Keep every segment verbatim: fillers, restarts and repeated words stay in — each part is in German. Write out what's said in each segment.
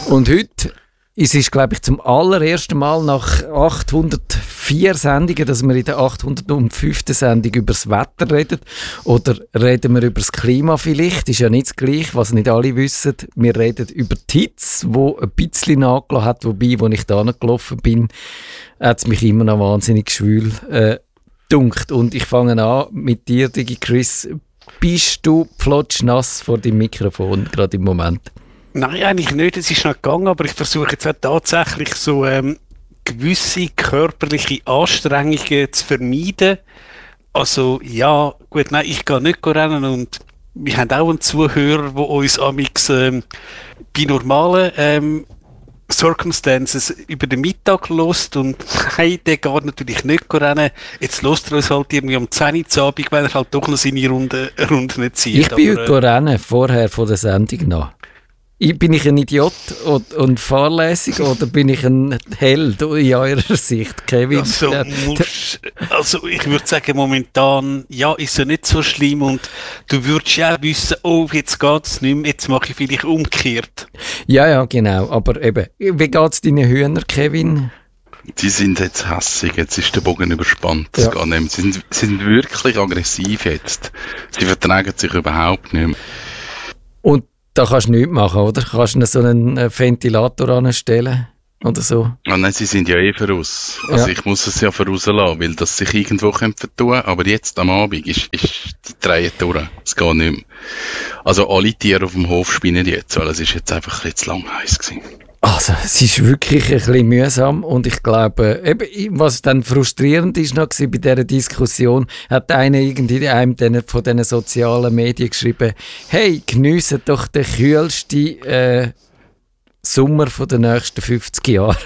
Und heute, es ist, glaube ich, zum allerersten Mal nach achthundertvier Sendungen, dass wir in der achthundertfünften Sendung über das Wetter reden. Oder reden wir über das Klima vielleicht? Ist ja nicht das Gleiche, was nicht alle wissen. Wir reden über die Hitze, die ein bisschen nachgelassen hat. Wobei, als ich da gelaufen bin, hat es mich immer noch wahnsinnig schwül äh, gedunkt. Und ich fange an mit dir, Digi Chris. Bist du flotschnass vor deinem Mikrofon, gerade im Moment? Nein, eigentlich nicht. Es ist noch gegangen, aber ich versuche jetzt auch tatsächlich so ähm, gewisse körperliche Anstrengungen zu vermeiden. Also ja, gut, nein, ich gehe nicht rennen und wir haben auch einen Zuhörer, der uns amix ähm, bei normalen ähm, Circumstances über den Mittag hört und hey, der geht natürlich nicht rennen. Jetzt hört er uns halt irgendwie um zehn Uhr Abend, weil er halt doch noch seine Runde, Runde nicht zieht. Ich bin aber, heute äh, rennen, vorher von der Sendung noch. Ich, bin ich ein Idiot und, und fahrlässig oder bin ich ein Held in eurer Sicht, Kevin? Also, äh, musst, also ich würde sagen, momentan ja, ist es nicht so schlimm und du würdest ja auch wissen, oh, jetzt geht es nicht mehr, jetzt mache ich vielleicht umgekehrt. Ja, ja, genau. Aber eben, wie geht es deinen Hühnern, Kevin? Die sind jetzt hässig, jetzt ist der Bogen überspannt. Ja. Das geht nicht mehr. Sie sind, sie sind wirklich aggressiv jetzt. Sie vertragen sich überhaupt nicht mehr. Und da kannst du nichts machen, oder? Kannst du so einen Ventilator anstellen oder so? Ah, nein, sie sind ja eh voraus. Also Ja. ich muss es ja vorauslassen, weil das sich irgendwo könnte vertun. Aber jetzt am Abend ist, ist die Dreie durch. Es geht nicht mehr. Also alle Tiere auf dem Hof spinnen jetzt, weil es ist jetzt einfach ein bisschen zu lang heiß gewesen. Also, es ist wirklich ein bisschen mühsam und ich glaube, eben, was dann frustrierend ist noch gewesen bei dieser Diskussion, hat einer irgendwie einem von diesen sozialen Medien geschrieben, hey, geniessen doch den kühlsten äh, Sommer von den nächsten fünfzig Jahren.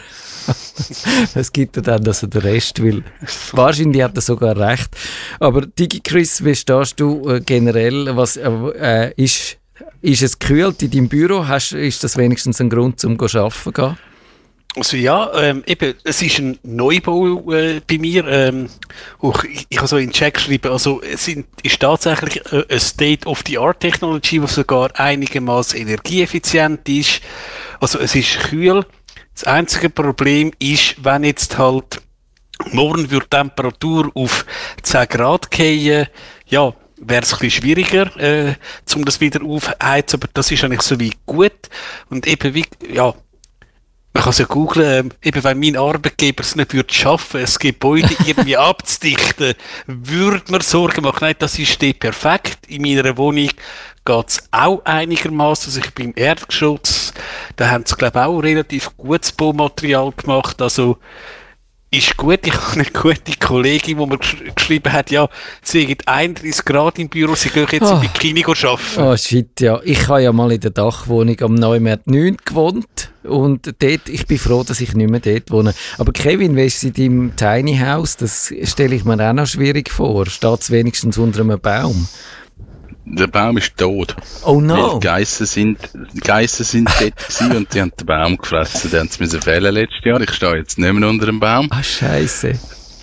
Es gibt ja dann also den Rest, weil wahrscheinlich hat er sogar recht. Aber Digi Chris, wie stehst du äh, generell, was äh, ist... Ist es gekühlt in deinem Büro? Hast, ist das wenigstens ein Grund, zum zu arbeiten zu gehen? Also ja, ähm, eben, es ist ein Neubau äh, bei mir. Ähm, auch, ich, ich habe so in den Chat geschrieben, also es sind, ist tatsächlich äh, eine State-of-the-Art-Technology, die sogar einigermaßen energieeffizient ist. Also es ist kühl. Das einzige Problem ist, wenn jetzt halt morgen wird die Temperatur auf zehn Grad fallen, ja, wäre es ein bisschen schwieriger, äh, um das wieder aufzuheizen, aber das ist eigentlich so wie gut. Und eben wie, ja, man kann es ja googlen, äh, eben wenn mein Arbeitgeber es nicht würde schaffen, das Gebäude irgendwie abzudichten, würde man Sorgen machen. Nein, das ist eh perfekt. In meiner Wohnung geht es auch einigermaßen. Also ich bin im Erdgeschoss, da haben sie, glaube ich, auch relativ gutes Baumaterial gemacht. Also, ist gut. Ich habe eine gute Kollegin, die mir gesch- geschrieben hat, ja, sie haben einunddreißig Grad im Büro, sie gehen jetzt Oh. im Bikini arbeiten. Oh shit, ja. Ich habe ja mal in der Dachwohnung am Neumarkt neun gewohnt und dort, ich bin froh, dass ich nicht mehr dort wohne. Aber Kevin, wie ist es in deinem Tiny House? Das stelle ich mir auch noch schwierig vor. Steht es wenigstens unter einem Baum? Der Baum ist tot. Oh Weil no! die Geissen sind, die Geissen sind dort gewesen und die haben den Baum gefressen. Die haben es müssen fällen letztes Jahr. Ich stehe jetzt nicht mehr unter dem Baum. Ah, Scheiße.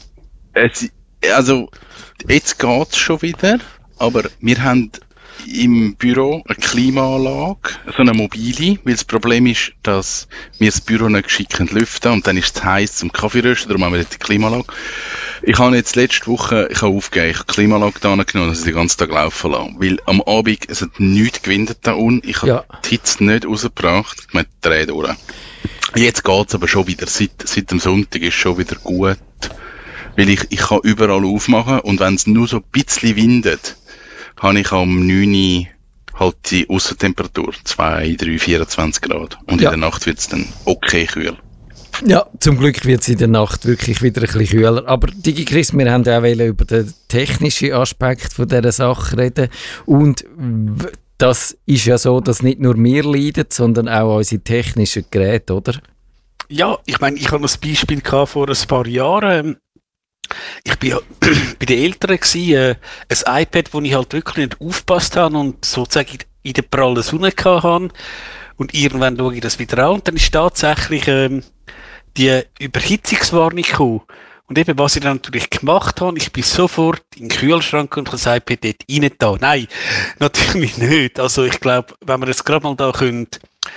Es, also, jetzt geht's schon wieder, aber wir haben im Büro eine Klimaanlage, so eine mobile, weil das Problem ist, dass wir das Büro nicht geschickt lüften und dann ist es heiß zum Kaffee rösten, darum haben wir dort die Klimaanlage. Ich habe jetzt letzte Woche, ich habe aufgegeben, ich habe die Klimaanlage da genommen und sie den ganzen Tag laufen lassen, weil am Abend, es hat nichts gewindet da unten, ich habe Ja. die Hitze nicht rausgebracht, ich meine, die Dreh durch. Jetzt geht's aber schon wieder, seit, seit dem Sonntag ist schon wieder gut, weil ich, ich kann überall aufmachen und wenn es nur so ein bisschen windet, habe ich am neun Uhr halt die Aussentemperatur, zwei, drei, vierundzwanzig Grad. Und Ja. in der Nacht wird es dann okay kühl. Ja, zum Glück wird es in der Nacht wirklich wieder ein bisschen kühler. Aber Digi Chris, wir haben auch über den technischen Aspekt von dieser Sache reden. Und w- das ist ja so, dass nicht nur wir leiden, sondern auch unsere technischen Geräte, oder? Ja, ich meine, ich habe ein Beispiel gehabt vor ein paar Jahren. Ich bin ja bei den Eltern gsi, äh, ein iPad, wo ich halt wirklich nicht aufgepasst habe und sozusagen in der prallen Sonne gehabt habe. Und irgendwann schaue ich das wieder an und dann ist tatsächlich ähm, die Überhitzungswarnung gekommen. Und eben, was ich dann natürlich gemacht habe, ich bin sofort in den Kühlschrank und habe das iPad dort rein da. Nein, natürlich nicht. Also ich glaube, wenn wir jetzt gerade mal da können,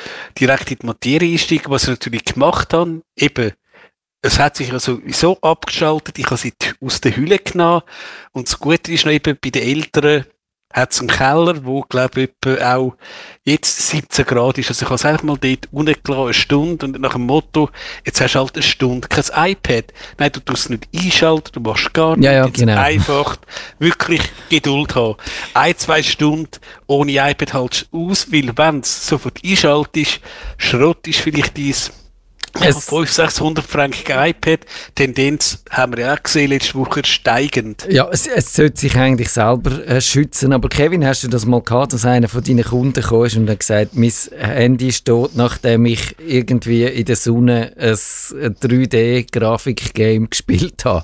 direkt in die Materie einsteigen, was ich natürlich gemacht habe. Eben, es hat sich also so abgeschaltet, ich habe sie aus der Hülle genommen. Und das Gute ist noch eben, bei den Eltern hat es einen Keller, wo, glaube ich, etwa auch jetzt siebzehn Grad ist. Also ich habe es einfach mal dort unten gelassen, eine Stunde, und nach dem Motto, jetzt hast du halt eine Stunde kein iPad. Nein, du tust es nicht einschalten, du machst gar nichts. Ja, ja, jetzt genau. Einfach wirklich Geduld haben. Ein, zwei Stunden ohne iPad haltest du aus, weil wenn es sofort einschaltest, Schrott ist vielleicht dein fünfhundert, sechshundert Franken iPad. Tendenz haben wir ja auch gesehen, letzte Woche steigend. Ja, es, es sollte sich eigentlich selber äh, schützen. Aber Kevin, hast du das mal gehabt, dass einer von deinen Kunden kam und hat gesagt, mein Handy steht, nachdem ich irgendwie in der Sonne ein drei D-Grafik-Game gespielt habe?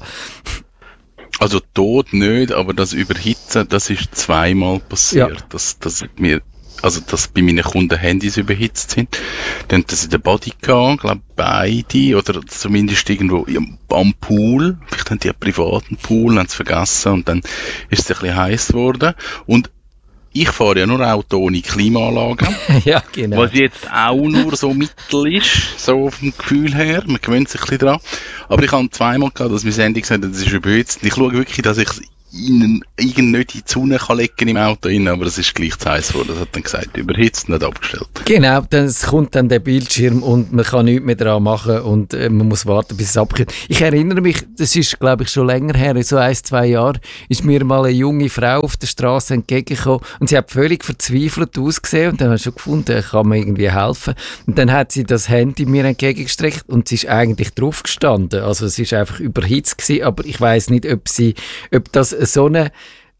Also tot nicht, aber das Überhitzen, das ist zweimal passiert. Ja. Das, das mir, also dass bei meinen Kunden Handys überhitzt sind. Dann haben das in der Body gehabt, glaube beide, oder zumindest irgendwo am Pool. Vielleicht haben die einen privaten Pool, haben es vergessen, und dann ist es ein bisschen heiß geworden. Und ich fahre ja nur Auto ohne Klimaanlage. Ja, genau. Was jetzt auch nur so mittel ist, so vom Gefühl her. Man gewöhnt sich ein bisschen dran. Aber ich habe zweimal gehabt, dass mein Handy gesagt hat, das ist überhitzt. Ich schaue wirklich, dass ich ihnen irgend nicht in die Sonne kann legen im Auto rein, aber es ist gleich zu heiß geworden. Das hat dann gesagt, überhitzt, nicht abgestellt. Genau, dann es kommt dann der Bildschirm und man kann nichts mehr daran machen und äh, man muss warten, bis es abkühlt. Ich erinnere mich, das ist, glaube ich, schon länger her, so ein, zwei Jahre, ist mir mal eine junge Frau auf der Straße entgegengekommen und sie hat völlig verzweifelt ausgesehen und dann habe ich schon gefunden, kann mir irgendwie helfen. Und dann hat sie das Handy mir entgegengestreckt und sie ist eigentlich drauf gestanden. Also es ist einfach überhitzt gewesen, aber ich weiss nicht, ob sie, ob das so eine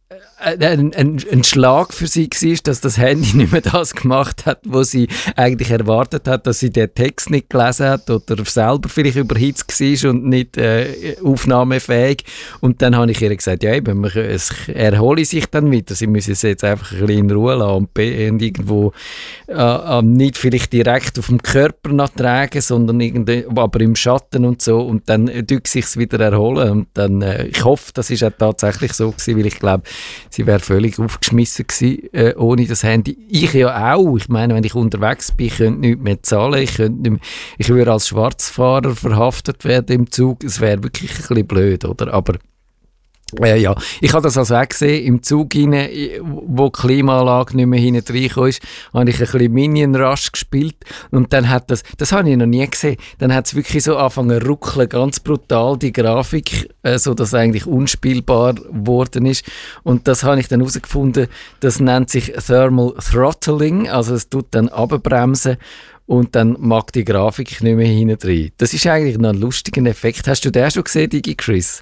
Ein, ein, ein Schlag für sie war, dass das Handy nicht mehr das gemacht hat, was sie eigentlich erwartet hat, dass sie den Text nicht gelesen hat oder selber vielleicht überhitzt war und nicht äh, aufnahmefähig. Und dann habe ich ihr gesagt, ja eben, es erhole sich dann wieder. Sie müssen es jetzt einfach ein bisschen in Ruhe lassen und, und irgendwo äh, nicht vielleicht direkt auf dem Körper noch tragen, sondern aber im Schatten und so. Und dann tut sich es wieder erholen. Und dann, äh, ich hoffe, das ist auch tatsächlich so gewesen, weil ich glaube, sie wäre völlig aufgeschmissen gewesen, äh, ohne das Handy. Ich ja auch. Ich meine, wenn ich unterwegs bin, ich könnte nichts mehr zahlen. Ich, könnte nicht mehr, ich würde als Schwarzfahrer verhaftet werden im Zug. Es wäre wirklich ein bisschen blöd, oder? Aber äh, ja, ich habe das also auch gesehen, im Zug rein, wo die Klimaanlage nicht mehr hinten reingekommen ist, habe ich ein bisschen Minion Rush gespielt und dann hat das, das habe ich noch nie gesehen, dann hat es wirklich so angefangen zu ruckeln, ganz brutal, die Grafik, äh, so dass es eigentlich unspielbar geworden ist und das habe ich dann herausgefunden, das nennt sich Thermal Throttling, also es tut dann runterbremsen und dann mag die Grafik nicht mehr hinten rein. Das ist eigentlich noch ein lustiger Effekt. Hast du den schon gesehen, Digi Chris?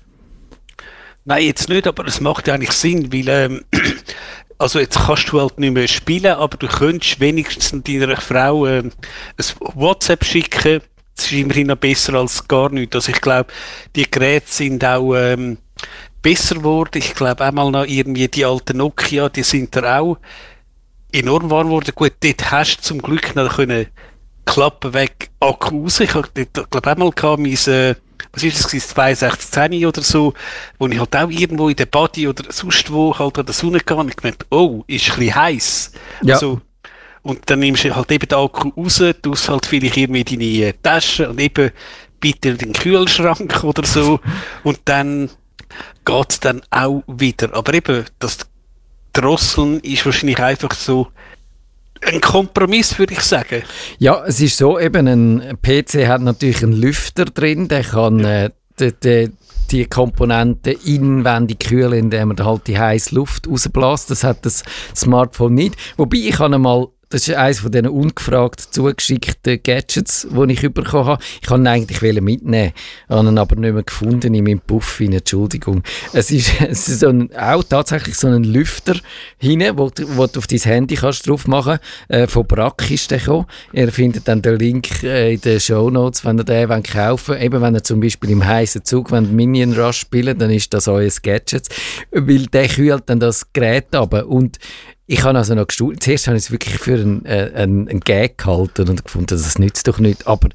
Nein, jetzt nicht, aber es macht ja eigentlich Sinn, weil ähm, also jetzt kannst du halt nicht mehr spielen, aber du könntest wenigstens deiner Frau ähm, ein WhatsApp schicken. Das ist immerhin noch besser als gar nichts. Also ich glaube, die Geräte sind auch ähm, besser geworden. Ich glaube einmal noch irgendwie die alten Nokia, die sind da auch enorm warm geworden. Gut, dort hast du zum Glück noch können Klappen weg Akku raus. Ich habe glaube einmal gehabt, mein äh, was ist das, zweiundsechzig zehn oder so, wo ich halt auch irgendwo in der Body oder sonst wo halt an der Sonne gehe und ich gemerkt, oh, ist ein bisschen heiß. Ja. Also, und dann nimmst du halt eben den Akku raus, tust halt vielleicht irgendwie deine Tasche und eben bitte den Kühlschrank oder so und dann geht es dann auch wieder. Aber eben, das Drosseln ist wahrscheinlich einfach so ein Kompromiss, würde ich sagen. Ja, es ist so, eben ein P C hat natürlich einen Lüfter drin, der kann äh, die, die, die Komponenten inwendig kühlen, indem er halt die heiße Luft rausbläst. Das hat das Smartphone nicht. Wobei ich habe einmal, das ist eines von diesen ungefragt zugeschickten Gadgets, die ich bekommen habe. Ich wollte ihn eigentlich mitnehmen, habe ihn aber nicht mehr gefunden in meinem Puff. Entschuldigung. Es ist, es ist so ein, auch tatsächlich so ein Lüfter hinten, wo, wo du auf dein Handy kannst drauf machen kannst. Äh, von Brack ist der gekommen. Ihr findet dann den Link äh, in den Shownotes, wenn ihr den wollt kaufen wollt. Eben wenn ihr zum Beispiel im heißen Zug wollt, Minion Rush spielen, dann ist das euer Gadget. Weil der kühlt dann das Gerät ab. Und ich habe also noch gestaunt. Zuerst habe ich es wirklich für einen, äh, einen, einen Gag gehalten und gefunden, das nützt doch nicht. Aber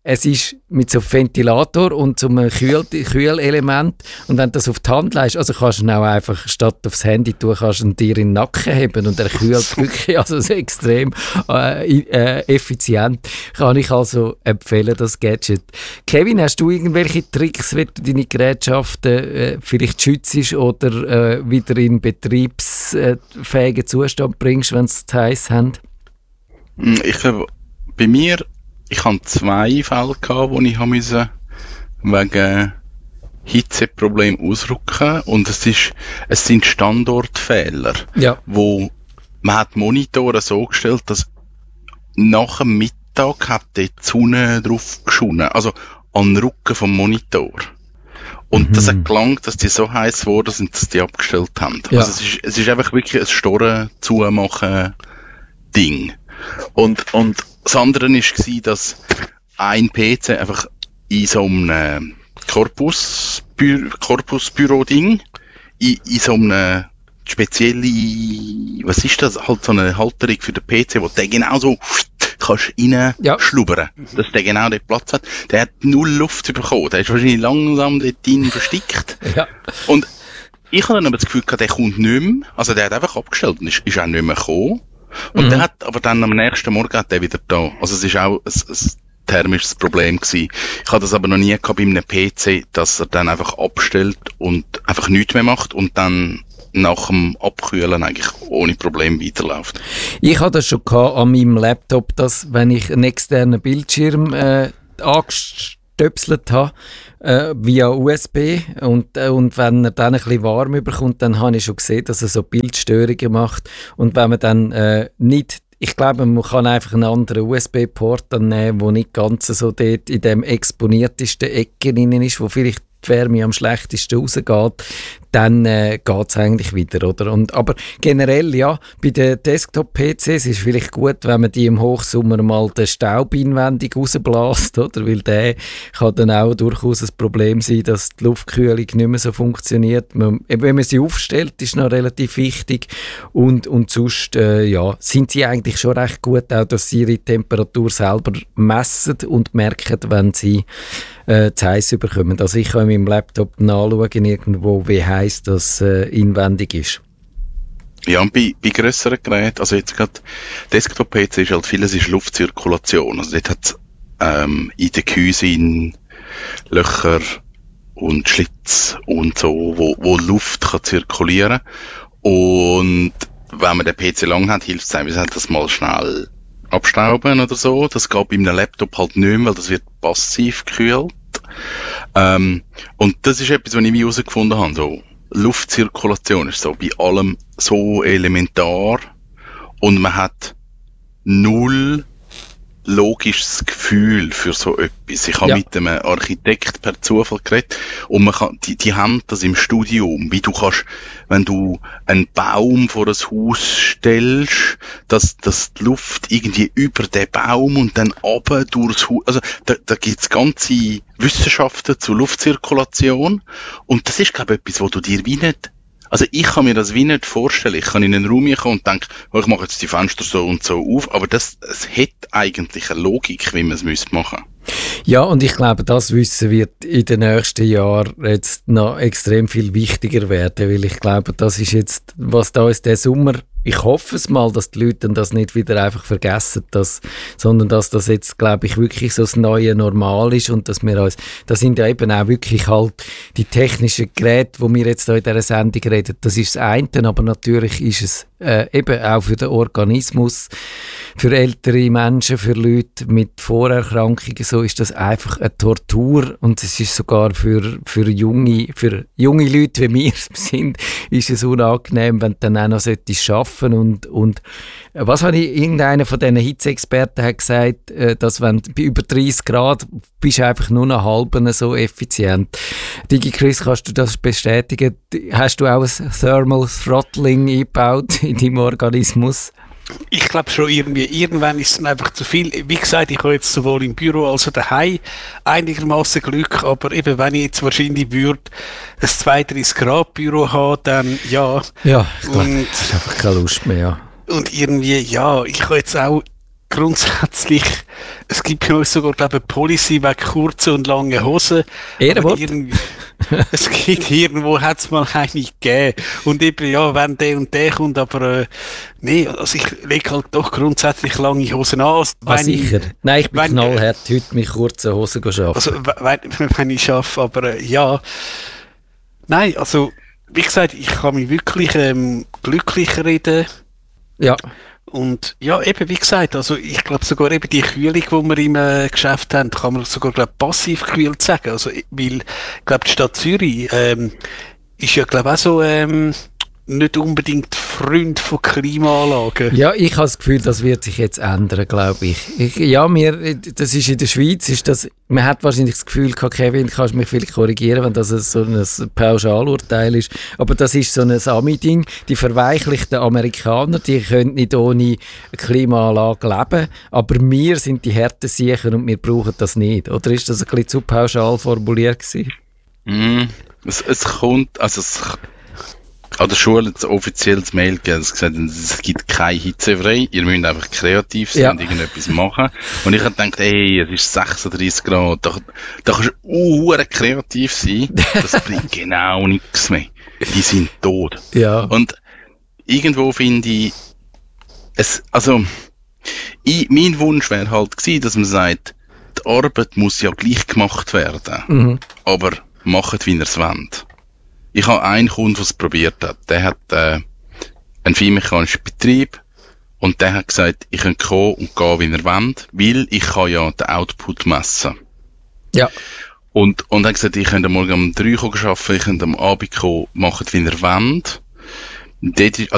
es ist mit so einem Ventilator und so einem Kühl Kühlelement und wenn du das auf die Hand legst, also kannst du ihn auch einfach statt aufs Handy tun, kannst du ihn dir in den Nacken heben und er kühlt wirklich, also so extrem äh, äh, effizient. Kann ich also empfehlen, das Gadget. Kevin, hast du irgendwelche Tricks, wie du deine Gerätschaften äh, vielleicht schützt oder äh, wieder in betriebsfähigen Zustand bringst, wenn sie zu heiß haben? Ich glaube, bei mir Ich hatte zwei Fälle, gehabt, wo ich musste wegen Hitzeproblem ausrücken und es ist, es sind Standortfehler, ja. wo man hat die Monitore so gestellt, dass nach dem Mittag hat die Sonne drauf geschonen, also an den Rücken vom Monitor. Und mhm. das hat gelangt, dass die so heiß wurden sind, dass die abgestellt haben. Ja. Also es ist, es ist einfach wirklich ein Storen zumachen Ding. Und, und das andere war, dass ein P C einfach in so einem Korpusbü- Korpusbüro-Ding, in, in so einem spezielle, was ist das, halt so eine Halterung für den P C, wo der genau so kannst rein ja. schlubbern, dass der genau den Platz hat. Der hat null Luft bekommen, der ist wahrscheinlich langsam dort drin versteckt. Ja. Und ich habe dann aber das Gefühl gehabt, der kommt nicht mehr, also der hat einfach abgestellt und ist, ist auch nicht mehr gekommen. Und mhm. der hat, aber dann am nächsten Morgen hat der wieder da. Also es ist auch ein, ein thermisches Problem gewesen. Ich hatte das aber noch nie gehabt bei einem P C, dass er dann einfach abstellt und einfach nichts mehr macht und dann nach dem Abkühlen eigentlich ohne Problem weiterläuft. Ich hatte das schon gehabt an meinem Laptop, dass wenn ich einen externen Bildschirm äh, angestöpselt habe, äh, via U S B und, äh, und wenn er dann ein bisschen warm überkommt, dann habe ich schon gesehen, dass er so Bildstörungen macht und wenn man dann äh, nicht, ich glaube, man kann einfach einen anderen U S B-Port dann nehmen, der nicht ganz so dort in dem exponiertesten Ecke drin ist, wo vielleicht die Wärme am schlechtesten rausgeht, dann äh, geht es eigentlich wieder, oder? Und, aber generell, ja, bei den Desktop-P Cs ist es vielleicht gut, wenn man die im Hochsommer mal den Staub inwendig rausbläst, oder? Weil der kann dann auch durchaus ein Problem sein, dass die Luftkühlung nicht mehr so funktioniert. Man, wenn man sie aufstellt, ist noch relativ wichtig. Und, und sonst, äh, ja, sind sie eigentlich schon recht gut, auch dass sie ihre Temperatur selber messen und merken, wenn sie äh, zu heiß bekommen. Also ich kann in meinem Laptop nachschauen, irgendwo, wie heiß das äh, inwendig ist. Ja, und bei, bei grösseren Geräten, also jetzt gerade Desktop-P C ist halt vieles ist Luftzirkulation. Also dort hat es ähm, in den Gehäusen Löcher und Schlitz und so, wo, wo Luft kann zirkulieren. Und wenn man den P C lang hat, hilft es einem, das mal schnell abstauben oder so. Das geht bei einem Laptop halt nicht mehr, weil das wird passiv gekühlt. Ähm, und das ist etwas, was ich herausgefunden habe. So, Luftzirkulation ist so bei allem so elementar und man hat null logisches Gefühl für so etwas. Ich habe ja. mit einem Architekt per Zufall geredet und man kann, die, die haben das im Studium, wie du kannst, wenn du einen Baum vor das Haus stellst, dass, dass die Luft irgendwie über den Baum und dann runter durchs Haus, also da, da gibt's ganze Wissenschaften zur Luftzirkulation und das ist, glaube ich, etwas, wo du dir wie nicht, also ich kann mir das wie nicht vorstellen. Ich kann in einen Raum kommen und denke, oh, ich mache jetzt die Fenster so und so auf, aber das, es hat eigentlich eine Logik, wie man es müsste machen. Ja, und ich glaube, das Wissen wird in den nächsten Jahren jetzt noch extrem viel wichtiger werden, weil ich glaube, das ist jetzt, was da ist der Sommer. Ich hoffe es mal, dass die Leute das nicht wieder einfach vergessen, dass, sondern dass das jetzt, glaube ich, wirklich so das neue Normal ist und dass wir uns, das sind ja eben auch wirklich halt die technischen Geräte, die wir jetzt hier in dieser Sendung reden, das ist das eine, aber natürlich ist es äh, eben auch für den Organismus, für ältere Menschen, für Leute mit Vorerkrankungen, so ist das einfach eine Tortur und es ist sogar für, für, junge, für junge Leute, wie wir sind, ist es unangenehm, wenn du dann auch noch solltest arbeiten. Und, und was habe ich, irgendeiner von diesen Hitzeexperten hat gesagt, dass wenn bei über dreißig Grad bist du einfach nur noch halb so effizient. DigiChris, kannst du das bestätigen? Hast du auch ein Thermal Throttling eingebaut in deinem Organismus? Ich glaube schon irgendwie, irgendwann ist es dann einfach zu viel. Wie gesagt, ich habe jetzt sowohl im Büro als auch daheim einigermaßen Glück, aber eben, wenn ich jetzt wahrscheinlich würde, ein zweiunddreißig Grad Büro haben, dann ja. Ja, ich glaube, ich habe einfach keine Lust mehr, ja. Und irgendwie, ja, ich habe jetzt auch grundsätzlich, es gibt bei uns sogar, glaube ich, eine Policy wegen kurze und lange Hosen. Ehrenwort. Es gibt irgendwo, hat es mal eine gegeben. Und eben, ja, wenn der und der kommt, aber, äh, nee, also ich lege halt doch grundsätzlich lange Hosen an. Also, ah, sicher. Ich, Nein, ich bin wenn, knallhart, heute mit kurzen Hosen arbeiten. Also, wenn, wenn ich arbeite, aber, äh, ja. Nein, also, wie gesagt, ich kann mich wirklich, ähm, glücklich reden. Ja. Und ja, eben wie gesagt, also ich glaube sogar eben die Kühlung, die wir im äh, Geschäft haben, kann man sogar glaub, passiv gekühlt sagen. Also, weil, ich glaube, die Stadt Zürich ähm, ist ja, glaube ich, auch so ähm, nicht unbedingt Freund von Klimaanlagen. Ja, ich habe das Gefühl, das wird sich jetzt ändern, glaube ich. ich. Ja, mir, das ist in der Schweiz, ist das, man hat wahrscheinlich das Gefühl gehabt, Kevin, kannst du mich vielleicht korrigieren, wenn das so ein Pauschalurteil ist, aber das ist so ein Ami-Ding, die verweichlichten Amerikaner, die können nicht ohne Klimaanlage leben, aber wir sind die harten Siecher und wir brauchen das nicht. Oder ist das ein bisschen zu pauschal formuliert gewesen? Mm, es, es kommt, also es an der Schule hat es offiziell das Mail gegeben, es gesagt, es gibt keine Hitze frei, ihr müsst einfach kreativ sein ja. und irgendetwas machen. Und ich habe gedacht, ey, es ist sechsunddreißig Grad, da, da kannst du uh, kreativ sein, das bringt genau nichts mehr. Die sind tot. Ja. Und irgendwo finde ich, es, also, ich, mein Wunsch wäre halt gewesen, dass man sagt, die Arbeit muss ja gleich gemacht werden, mhm. aber macht, wie ihr es wollt. Ich habe einen Kunden, der es probiert hat. Der hat äh, einen feinmechanischen Betrieb und der hat gesagt, ich kann kommen und gehen, wie er will, weil ich kann ja den Output messen. Ja. Und, und er hat gesagt, ich könnte morgen um drei Uhr arbeiten, ich könnte am Abend kommen, machen, wie ihr wollt. Dort, also